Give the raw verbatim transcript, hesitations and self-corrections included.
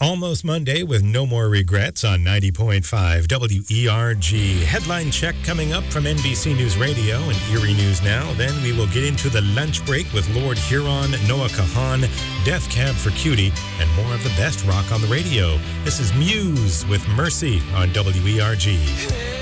Almost Monday with No More Regrets on ninety point five W E R G. Headline check coming up from N B C News Radio and Erie News Now. Then we will get into the lunch break with Lord Huron, Noah Kahan, Death Cab for Cutie, and more of the best rock on the radio. This is Muse with Mercy on W E R G.